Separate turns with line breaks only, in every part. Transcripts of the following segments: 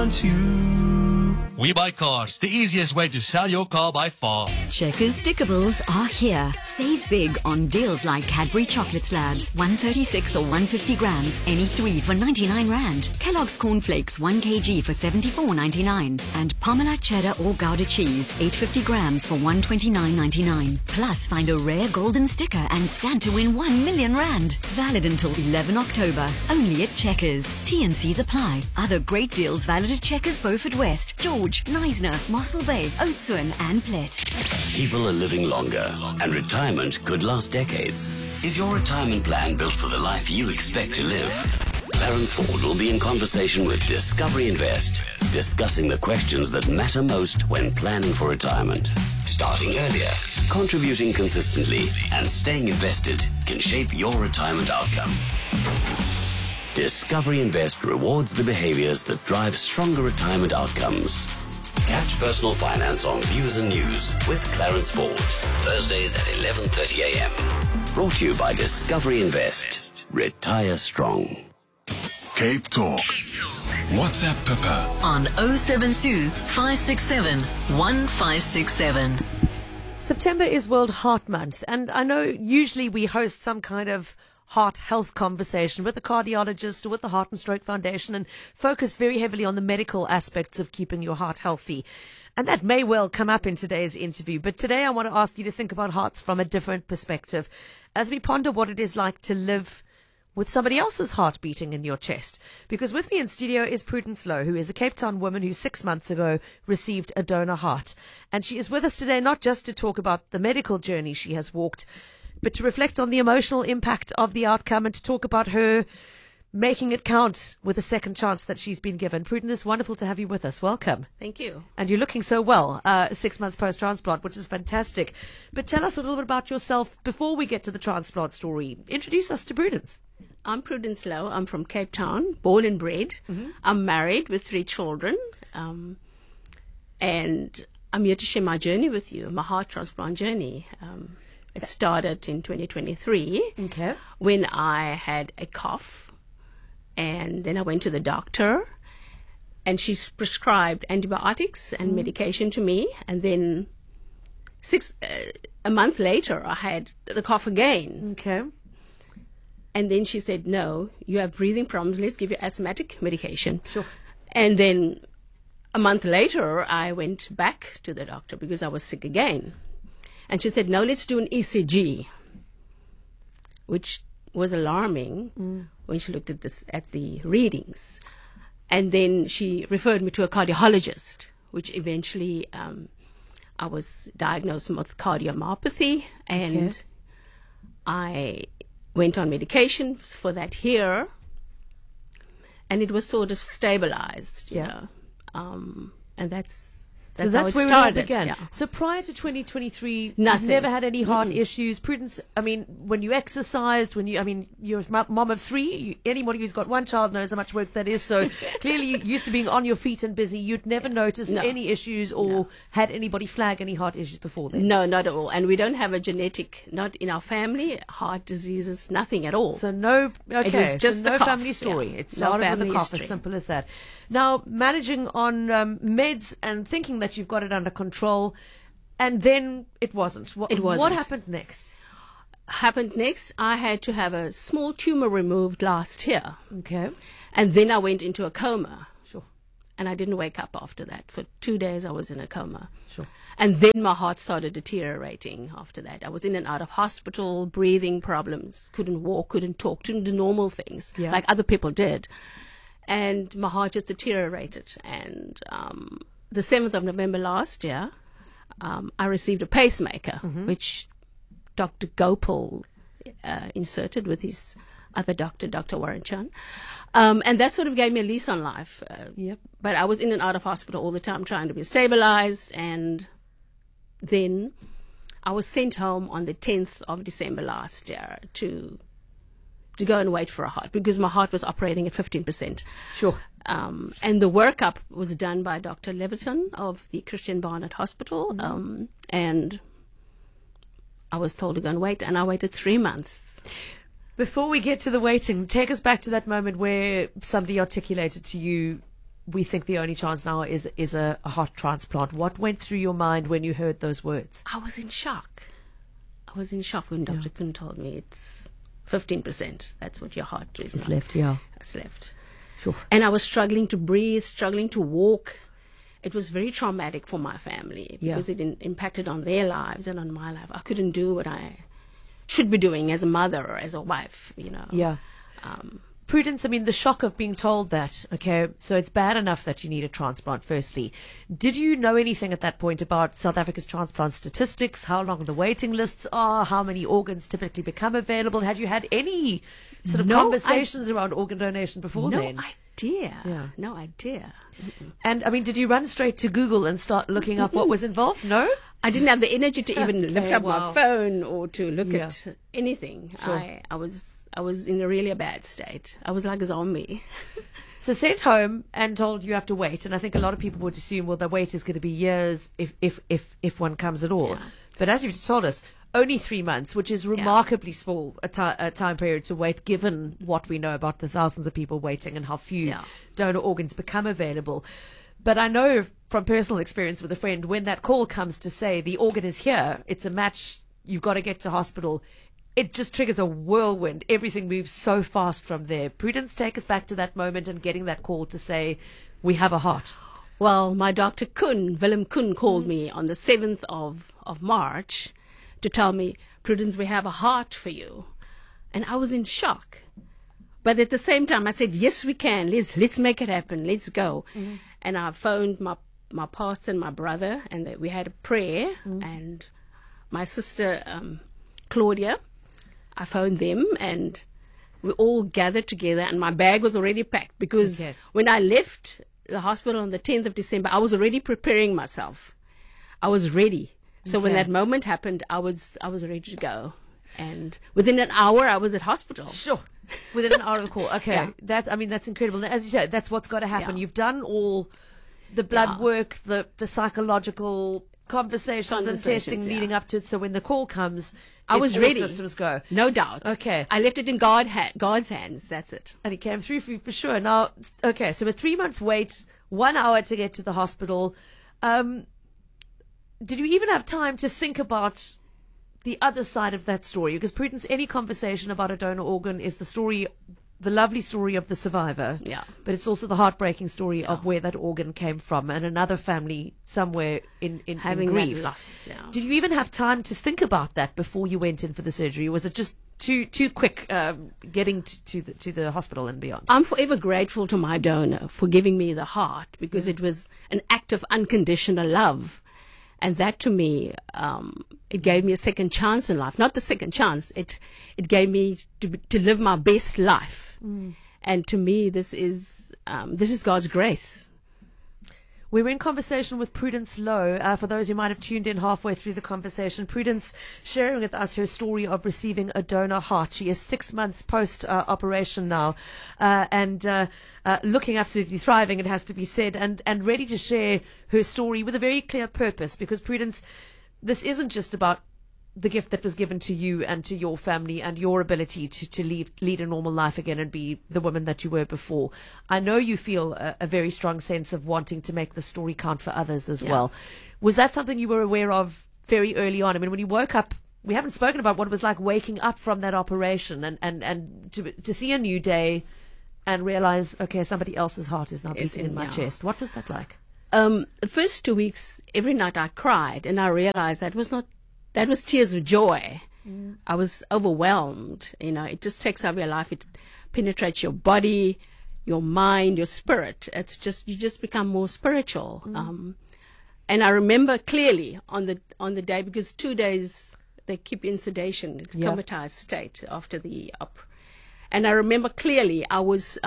want you.
We Buy Cars, the easiest way to sell your car by far.
Checkers Stickables are here. Save big on deals like Cadbury Chocolate Slabs, 136 or 150 grams, any 3 for 99 Rand. Kellogg's Cornflakes, 1 kg for 74.99. And Parmalat Cheddar or Gouda Cheese, 850 grams for 129.99. Plus, find a rare golden sticker and stand to win 1 million Rand. Valid until 11 October. Only at Checkers. T&Cs apply. Other great deals valid at Checkers Beaufort West, George, Neisner, Mossel Bay, Oudtshoorn and Plet.
People are living longer, and retirement could last decades. Is your retirement plan built for the life you expect to live? Clarence Ford will be in conversation with Discovery Invest, discussing the questions that matter most when planning for retirement. Starting earlier, contributing consistently, and staying invested can shape your retirement outcome. Discovery Invest rewards the behaviors that drive stronger retirement outcomes. Catch Personal Finance on Views and News with Clarence Ford, Thursdays at 11:30 a.m. Brought to you by Discovery Invest. Retire strong.
Cape Talk. WhatsApp Pippa
on 072 567 1567.
September is World Heart Month, and I know usually we host some kind of heart health conversation with a cardiologist or with the Heart and Stroke Foundation and focus very heavily on the medical aspects of keeping your heart healthy. And that may well come up in today's interview. But today I want to ask you to think about hearts from a different perspective as we ponder what it is like to live with somebody else's heart beating in your chest. Because with me in studio is Prudence Lowe, who is a Cape Town woman who 6 months ago received a donor heart. And she is with us today not just to talk about the medical journey she has walked, but to reflect on the emotional impact of the outcome and to talk about her making it count with a second chance that she's been given. Prudence, it's wonderful to have you with us. Welcome.
Thank you.
And you're looking so well, 6 months post-transplant, which is fantastic. But tell us a little bit about yourself before we get to the transplant story. Introduce us to Prudence.
I'm Prudence Lowe. I'm from Cape Town, born and bred. Mm-hmm. I'm married with 3 children. And I'm here to share my journey with you, my heart transplant journey. It started in 2023 when I had a cough, and then I went to the doctor, and she prescribed antibiotics and medication to me, and then a month later I had the cough again. And then she said, no, you have breathing problems, let's give you asthmatic medication.
Sure.
And then a month later I went back to the doctor because I was sick again. And she said, no, let's do an ECG, which was alarming when she looked at the readings. And then she referred me to a cardiologist, which eventually I was diagnosed with cardiomyopathy, and I went on medication for that here, and it was sort of stabilized. And that's
So
how
that's
it
where
started.
it all began.
Yeah.
So prior to 2023,
Nothing.
you've never had any heart issues. Prudence, I mean, when you exercised, you're a mom of 3. Anybody who's got one child knows how much work that is. So clearly you used to being on your feet and busy. You'd never noticed any issues or had anybody flag any heart issues before then.
No, not at all. And we don't have a genetic, not in our family, heart diseases, nothing at all.
So no,
It was just
so
the
no
cough,
family story.
yeah.
It
No
started with
family
the cough,
history.
as simple as that. Now, managing on meds and thinking that you've got it under control, and then it wasn't.
It wasn't.
What happened next?
I had to have a small tumor removed last year.
Okay.
And then I went into a coma.
Sure.
And I didn't wake up after that. For 2 days I was in a coma.
Sure.
And then my heart started deteriorating after that. I was in and out of hospital, breathing problems, couldn't walk, couldn't talk, couldn't do normal things like other people did. And my heart just deteriorated. And the 7th of November last year, I received a pacemaker, which Dr. Gopal inserted with his other doctor, Dr. Warren Chan. And that sort of gave me a lease on life. But I was in and out of hospital all the time trying to be stabilized. And then I was sent home on the 10th of December last year to go and wait for a heart because my heart was operating at 15%.
Sure.
And the workup was done by Dr. Leviton of the Christian Barnett Hospital. And I was told to go and wait, and I waited 3 months.
Before we get to the waiting, take us back to that moment where somebody articulated to you, we think the only chance now is a heart transplant. What went through your mind when you heard those words?
I was in shock. I was in shock when Dr. Kuhn told me it's 15%. That's what your heart is.
It's left, yeah.
It's left.
Sure.
And I was struggling to breathe, struggling to walk. It was very traumatic for my family because it impacted on their lives and on my life. I couldn't do what I should be doing as a mother or as a wife, you know.
Yeah. Prudence, I mean, the shock of being told that, okay, so it's bad enough that you need a transplant, firstly. Did you know anything at that point about South Africa's transplant statistics, how long the waiting lists are, how many organs typically become available? Had you had any sort of conversations around organ donation before then?
No idea.
Yeah.
No idea.
And, I mean, did you run straight to Google and start looking up what was involved? No?
I didn't have the energy to even lift up my phone or to look
Yeah.
at anything.
Sure.
I was in a really bad state. I was like a zombie.
So sent home and told you have to wait. And I think a lot of people would assume, well, the wait is going to be years if one comes at all.
Yeah.
But as you've just told us, only 3 months, which is remarkably small a time period to wait, given what we know about the thousands of people waiting and how few donor organs become available. But I know from personal experience with a friend, when that call comes to say the organ is here, it's a match, you've got to get to hospital, it just triggers a whirlwind. Everything moves so fast from there. Prudence, take us back to that moment and getting that call to say, we have a heart.
Well, my Dr. Kuhn, Willem Kuhn, called me on the 7th of March to tell me, Prudence, we have a heart for you. And I was in shock. But at the same time, I said, yes, we can. Let's make it happen. Let's go. Mm-hmm. And I phoned my pastor and my brother, and we had a prayer. And my sister, Claudia, I phoned them, and we all gathered together, and my bag was already packed because when I left the hospital on the 10th of December, I was already preparing myself. I was ready. So when that moment happened, I was ready to go. And within an hour, I was at hospital.
Sure. Within an hour of the call. Okay. That's incredible. As you said, that's what's got to happen. You've done all the blood work, the psychological conversations and testing leading up to it. So when the call comes,
I was ready.
Systems go.
No doubt.
Okay.
I left it in God's hands. That's it.
And it came through for you for sure. Now, okay, so a 3-month wait, 1 hour to get to the hospital. Did you even have time to think about the other side of that story? Because Prudence, any conversation about a donor organ is the lovely story of the survivor.
Yeah.
But it's also the heartbreaking story of where that organ came from and another family somewhere in
having
grief.
that loss. Yeah.
Did you even have time to think about that before you went in for the surgery? Or was it just too quick getting to the hospital and beyond?
I'm forever grateful to my donor for giving me the heart, because it was an act of unconditional love. And that, to me, it gave me a second chance in life. Not the second chance. It gave me to live my best life. And to me, this is God's grace.
We were in conversation with Prudence Lowe. For those who might have tuned in halfway through the conversation, Prudence sharing with us her story of receiving a donor heart. She is 6 months post-operation now, and looking absolutely thriving, it has to be said, and ready to share her story with a very clear purpose. Because Prudence, this isn't just about the gift that was given to you and to your family and your ability to lead a normal life again and be the woman that you were before. I know you feel a very strong sense of wanting to make the story count for others as well. Was that something you were aware of very early on? I mean, when you woke up, we haven't spoken about what it was like waking up from that operation and to see a new day and realize, okay, somebody else's heart is now beating in my chest. What was that like?
The first 2 weeks, every night I cried, and I realized that was tears of joy. I was overwhelmed. You know, it just takes over your life. It penetrates your body, your mind, your spirit. You just become more spiritual. And I remember clearly on the day, because 2 days they keep in sedation, comatose state after the op. And I remember clearly I was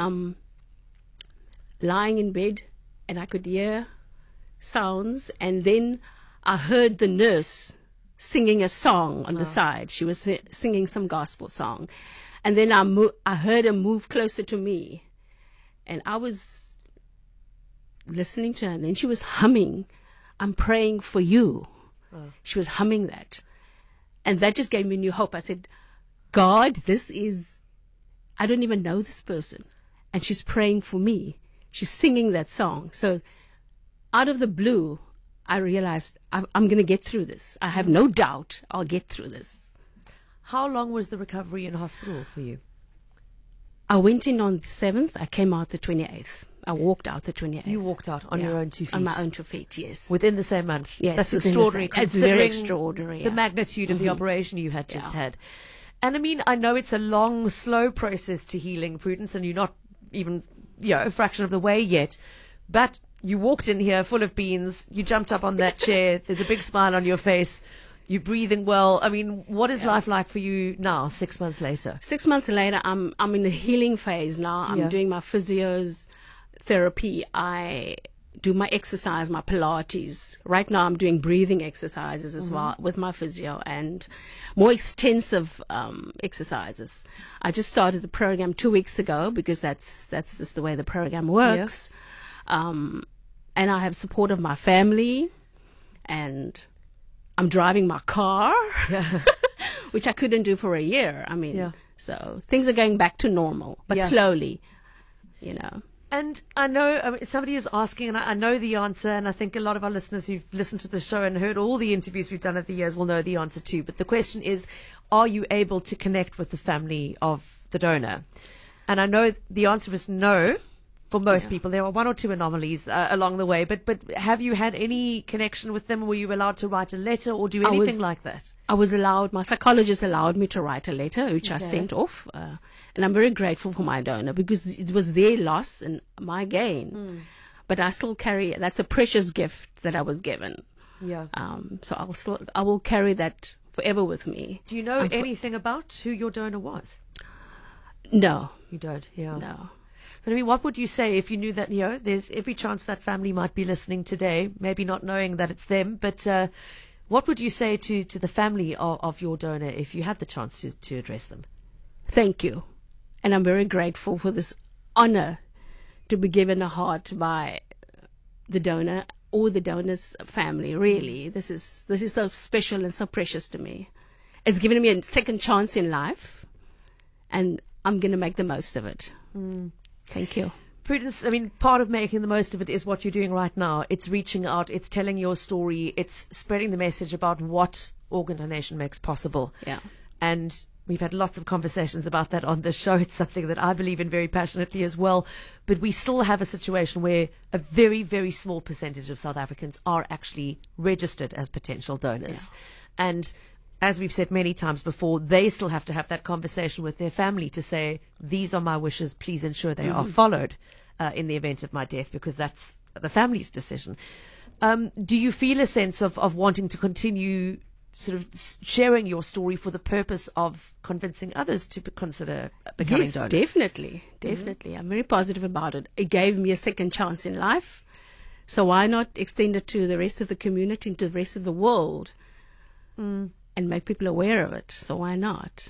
lying in bed and I could hear sounds, and then I heard the nurse singing a song on the side. She was singing some gospel song. And then I heard her move closer to me. And I was listening to her. And then she was humming, "I'm praying for you." She was humming that. And that just gave me new hope. I said, God, I don't even know this person. And she's praying for me. she's singing that song. So out of the blue, I realized I'm going to get through this. I have no doubt I'll get through this.
How long was the recovery in hospital for you?
I went in on the 7th. I came out the 28th. I walked out the 28th.
You walked out on your own 2 feet?
On my own 2 feet, yes.
Within the same month?
Yes.
That's extraordinary.
It's very extraordinary.
The magnitude of the operation you had just had. And I mean, I know it's a long, slow process to healing, Prudence, and you're not even, a fraction of the way yet. But you walked in here full of beans. You jumped up on that chair. There's a big smile on your face. You're breathing well. I mean, what is life like for you now, 6 months later?
6 months later, I'm in the healing phase now. I'm doing my physiotherapy. I do my exercise, my Pilates. Right now, I'm doing breathing exercises as well with my physio and more extensive exercises. I just started the program 2 weeks ago because that's just the way the program works. And I have support of my family, and I'm driving my car, which I couldn't do for a year. I mean, so things are going back to normal, but slowly,
And I know somebody is asking, and I know the answer, and I think a lot of our listeners who've listened to the show and heard all the interviews we've done over the years will know the answer too. But the question is, are you able to connect with the family of the donor? And I know the answer is no. For most people, there are one or two anomalies along the way, but have you had any connection with them? Were you allowed to write a letter or do anything like that?
I was allowed, my psychologist allowed me to write a letter, which I sent off. And I'm very grateful for my donor because it was their loss and my gain. But I still carry, that's a precious gift that I was given.
Yeah.
So I will carry that forever with me.
Do you know anything about who your donor was?
No.
You don't? Yeah.
No.
But I mean, what would you say if you knew that, there's every chance that family might be listening today, maybe not knowing that it's them, but what would you say to the family of your donor if you had the chance to address them?
Thank you. And I'm very grateful for this honor to be given a heart by the donor or the donor's family, really. This is so special and so precious to me. It's given me a second chance in life, and I'm going to make the most of it. Thank you.
Prudence, I mean, part of making the most of it is what you're doing right now. It's reaching out, it's telling your story, it's spreading the message about what organ donation makes possible.
Yeah.
And we've had lots of conversations about that on this show. It's something that I believe in very passionately as well. But we still have a situation where a very, very small percentage of South Africans are actually registered as potential donors. Yeah. And as we've said many times before, they still have to have that conversation with their family to say, these are my wishes, please ensure they are followed in the event of my death, because that's the family's decision. Do you feel a sense of wanting to continue sort of sharing your story for the purpose of convincing others to consider becoming donors?
Yes, definitely. I'm very positive about it. It gave me a second chance in life. So why not extend it to the rest of the community and to the rest of the world? And make people aware of it. So why not?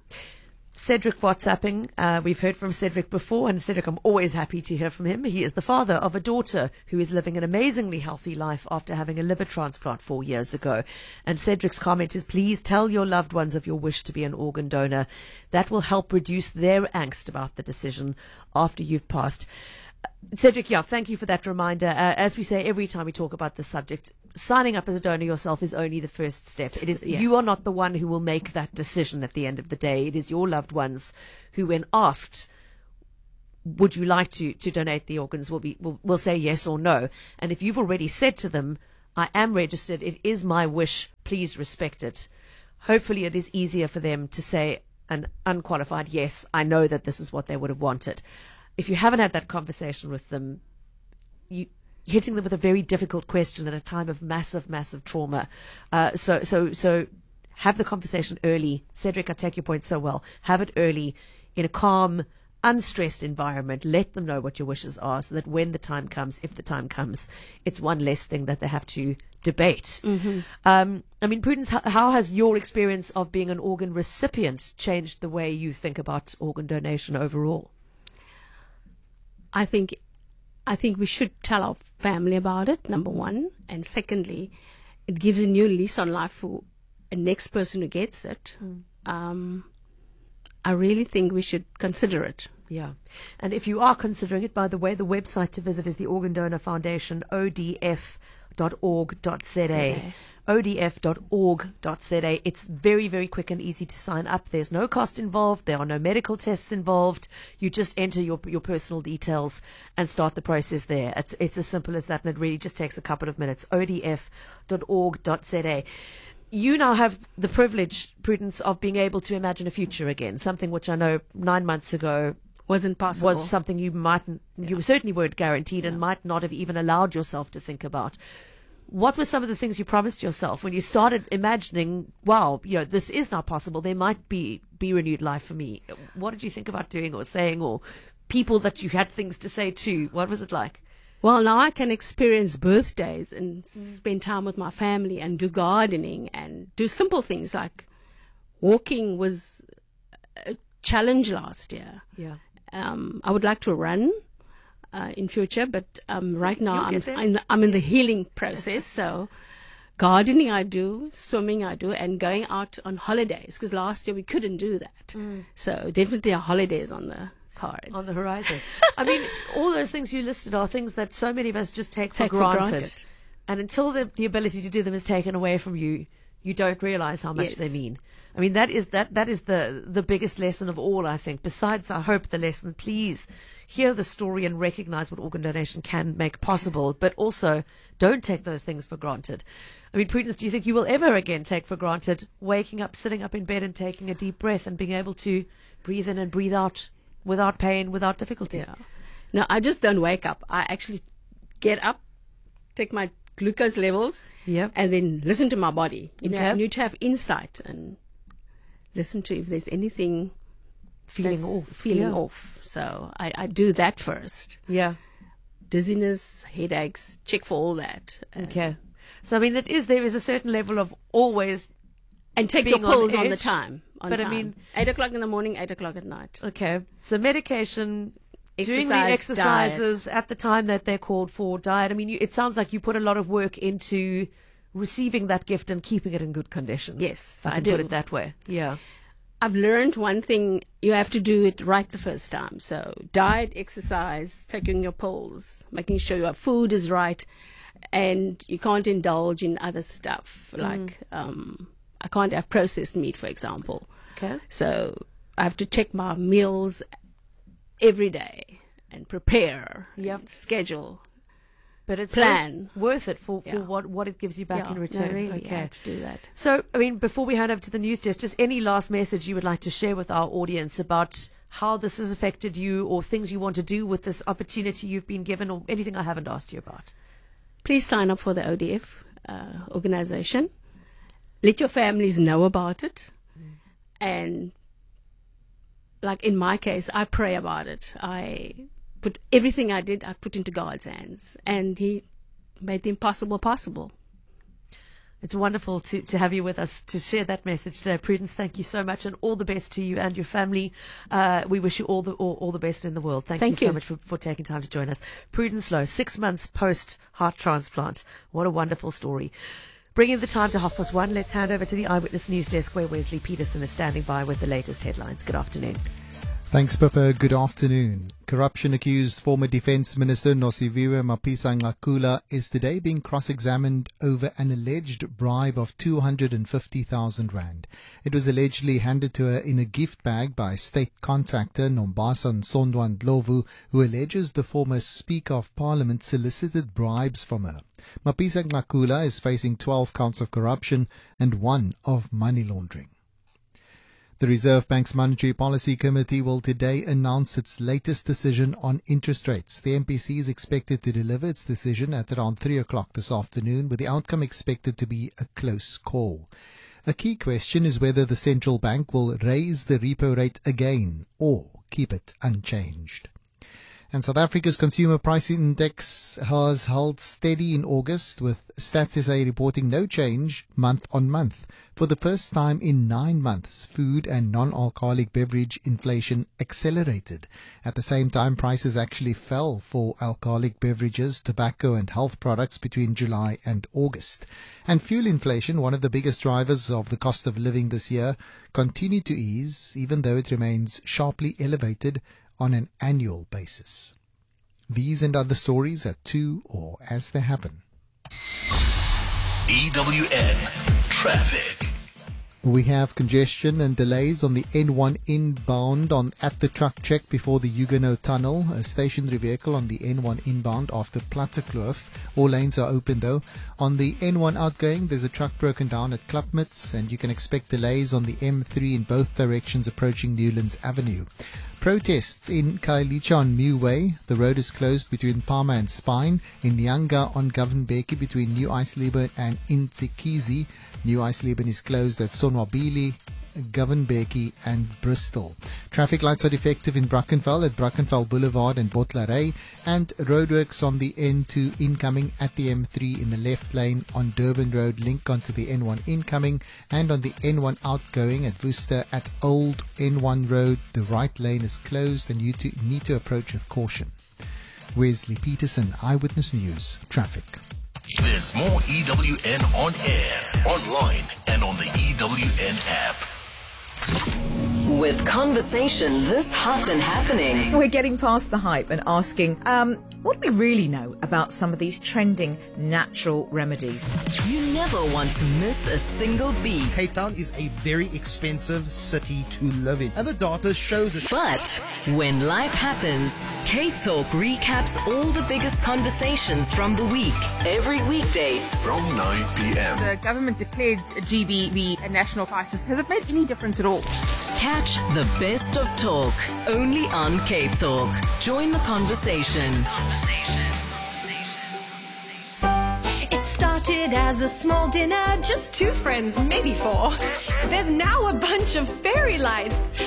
Cedric WhatsApping. We've heard from Cedric before, and Cedric, I'm always happy to hear from him. He is the father of a daughter who is living an amazingly healthy life after having a liver transplant 4 years ago. And Cedric's comment is, please tell your loved ones of your wish to be an organ donor. That will help reduce their angst about the decision after you've passed. Cedric, thank you for that reminder. As we say every time we talk about this subject, signing up as a donor yourself is only the first step. It is you are not the one who will make that decision at the end of the day. It is your loved ones who, when asked, would you like to donate the organs, will say yes or no. And if you've already said to them, I am registered, it is my wish, please respect it, hopefully it is easier for them to say an unqualified yes, I know that this is what they would have wanted. If you haven't had that conversation with them, you hitting them with a very difficult question at a time of massive, massive trauma. So have the conversation early. Cedric, I take your point so well. Have it early in a calm, unstressed environment. Let them know what your wishes are so that when the time comes, if the time comes, it's one less thing that they have to debate. I mean, Prudence, how has your experience of being an organ recipient changed the way you think about organ donation overall?
I think we should tell our family about it, number one. And secondly, it gives a new lease on life for a next person who gets it. I really think we should consider it.
Yeah. And if you are considering it, by the way, the website to visit is the Organ Donor Foundation, odf.org.za. odf.org.za. It's very, very quick and easy to sign up. There's no cost involved. There are no medical tests involved. You just enter your personal details and start the process there. It's as simple as that, and it really just takes a couple of minutes. odf.org.za. You now have the privilege, Prudence, of being able to imagine a future again, something which I know 9 months ago
wasn't possible.
Was something you you certainly weren't guaranteed and might not have even allowed yourself to think about. What were some of the things you promised yourself when you started imagining, wow, this is now possible, there might be renewed life for me? What did you think about doing or saying, or people that you had things to say to? What was it like?
Well, now I can experience birthdays and spend time with my family and do gardening and do simple things like walking was a challenge last year.
Yeah.
I would like to run in future, but right now I'm in the healing process. So gardening I do, swimming I do, and going out on holidays, because last year we couldn't do that. So definitely a holiday is on the cards.
On the horizon. I mean, all those things you listed are things that so many of us just take for granted. And until the ability to do them is taken away from you, you don't realize how much they mean. I mean, that is the biggest lesson of all, I think. Besides, I hope, the lesson, please hear the story and recognize what organ donation can make possible, but also don't take those things for granted. I mean, Prudence, do you think you will ever again take for granted waking up, sitting up in bed and taking a deep breath and being able to breathe in and breathe out without pain, without difficulty?
Yeah. No, I just don't wake up. I actually get up, take my glucose levels, and then listen to my body. I need to have insight and listen to if there's anything feeling off. So I do that first.
Yeah.
Dizziness, headaches, check for all that.
Okay. So I mean, there is a certain level of always
and take your
being
pills
on
on the
edge.
time.
But I mean,
8:00 in the morning, 8:00 at night.
Okay. So medication, doing the
Exercise,
exercises at the time that they're called for, diet. I mean, it sounds like you put a lot of work into receiving that gift and keeping it in good condition.
Yes,
if I
I
can
do.
put it that way. Yeah.
I've learned one thing: you have to do it right the first time. So diet, exercise, taking your pills, making sure your food is right, and you can't indulge in other stuff like I can't have processed meat, for example.
Okay.
So I have to check my meals every day and prepare, and schedule.
But it's
plan.
worth it for what it gives you back in return.
No, really,
okay.
I have to do that.
So, I mean, before we hand over to the news desk, just any last message you would like to share with our audience about how this has affected you, or things you want to do with this opportunity you've been given, or anything I haven't asked you about?
Please sign up for the ODF organization. Let your families know about it. And like in my case, I pray about it. I put everything I did, I put into God's hands, and He made the impossible possible.
It's wonderful to have you with us to share that message today. Prudence, thank you so much, and all the best to you and your family. We wish you all the best in the world. Thank you so much for taking time to join us. Prudence Lowe, 6 months post heart transplant. What a wonderful story. Bringing the time to 1:30, let's hand over to the Eyewitness News Desk, where Wesley Peterson is standing by with the latest headlines. Good afternoon.
Thanks, Pippa. Good afternoon. Corruption-accused former Defence Minister Nosiviwe Mapisa-Nqakula is today being cross-examined over an alleged bribe of 250,000 rand. It was allegedly handed to her in a gift bag by state contractor Nombasa Nsondwa Ndlovu, who alleges the former Speaker of Parliament solicited bribes from her. Mapisa-Nqakula is facing 12 counts of corruption and 1 of money laundering. The Reserve Bank's Monetary Policy Committee will today announce its latest decision on interest rates. The MPC is expected to deliver its decision at around 3 o'clock this afternoon, with the outcome expected to be a close call. A key question is whether the central bank will raise the repo rate again or keep it unchanged. And South Africa's Consumer Price Index has held steady in August, with Stats SA reporting no change month on month. For the first time in 9 months, food and non-alcoholic beverage inflation accelerated. At the same time, prices actually fell for alcoholic beverages, tobacco and health products between July and August. And fuel inflation, one of the biggest drivers of the cost of living this year, continued to ease, even though it remains sharply elevated on an annual basis. These and other stories at 2 or as they happen.
EWN Traffic.
We have congestion and delays on the N1 inbound at the truck check before the Huguenot Tunnel. A stationary vehicle on the N1 inbound after Plattekloof. All lanes are open though. On the N1 outgoing, there's a truck broken down at Klapmuts, and you can expect delays on the M3 in both directions approaching Newlands Avenue. Protests in Khayelitsha on Muway. The road is closed between Palmer and Spine. In Nyanga on Govan-Beki between New Eisleben and Intsikizi. New Eisleben is closed at Sonwabili, Govan-Beki and Bristol. Traffic lights are defective in Brackenfell at Brackenfell Boulevard and Bottleray, and roadworks on the N2 incoming at the M3 in the left lane on Durban Road link onto the N1 incoming, and on the N1 outgoing at Worcester at Old N1 Road. The right lane is closed and you need to approach with caution. Wesley Peterson, Eyewitness News, Traffic.
There's more EWN on air, online, and on the EWN app.
With conversation this hot and happening,
we're getting past the hype and asking, what do we really know about some of these trending natural remedies?
You never want to miss a single beat.
Cape Town is a very expensive city to live in, and the data shows it.
But when life happens, K-Talk recaps all the biggest conversations from the week, every weekday
from 9 p.m.
The government declared GBV a national crisis. Has it made any difference at all?
Catch the best of talk only on K-Talk. Join the conversation.
It started as a small dinner, just 2 friends, maybe 4. There's now a bunch of fairy lights.